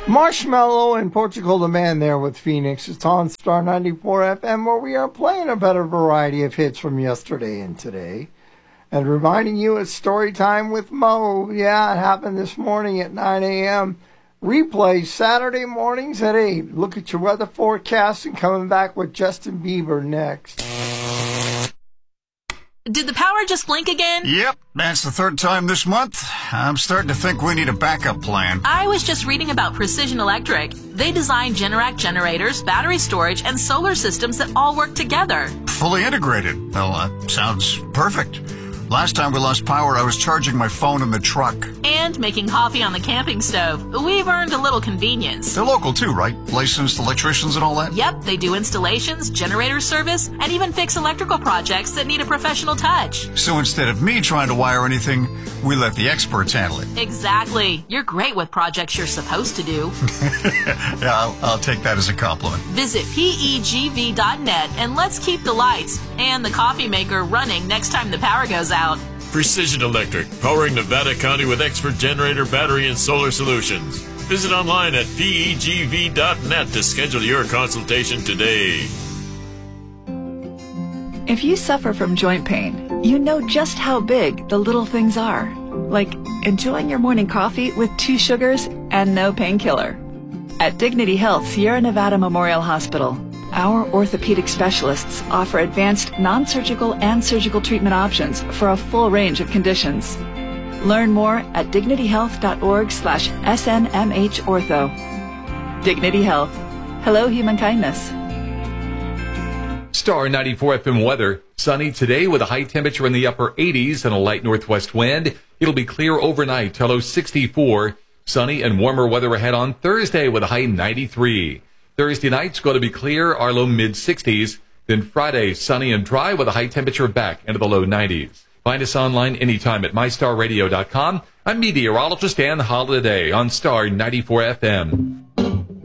Marshmallow and Portugal the Man there with Phoenix. It's on Star 94 FM, where we are playing a better variety of hits from yesterday and today. And reminding you it's story time with Mo. Yeah, it happened this morning at 9 a.m. Replay Saturday mornings at 8. Look at your weather forecast and coming back with Justin Bieber next. Did the power just blink again? Yep, that's the third time this month. I'm starting to think we need a backup plan. I was just reading about Precision Electric. They design Generac generators, battery storage, and solar systems that all work together. Fully integrated. Well, that sounds perfect. Last time we lost power, I was charging my phone in the truck. And making coffee on the camping stove. We've earned a little convenience. They're local too, right? Licensed electricians and all that? Yep, they do installations, generator service, and even fix electrical projects that need a professional touch. So instead of me trying to wire anything, we let the experts handle it. Exactly. You're great with projects you're supposed to do. Yeah, I'll take that as a compliment. Visit PEGV.net and let's keep the lights and the coffee maker running next time the power goes out. Precision Electric, powering Nevada County with expert generator, battery, and solar solutions. Visit online at PEGV.net to schedule your consultation today. If you suffer from joint pain, you know just how big the little things are. Like enjoying your morning coffee with 2 sugars and no painkiller. At Dignity Health Sierra Nevada Memorial Hospital, our orthopedic specialists offer advanced non-surgical and surgical treatment options for a full range of conditions. Learn more at dignityhealth.org/SNMH-ortho. Dignity Health. Hello, human kindness. Star 94 FM weather. Sunny today with a high temperature in the upper 80s and a light northwest wind. It'll be clear overnight, low 64. Sunny and warmer weather ahead on Thursday with a high 93. Thursday night's going to be clear, our low mid-60s. Then Friday, sunny and dry with a high temperature back into the low 90s. Find us online anytime at mystarradio.com. I'm meteorologist Dan Holiday on Star 94 FM.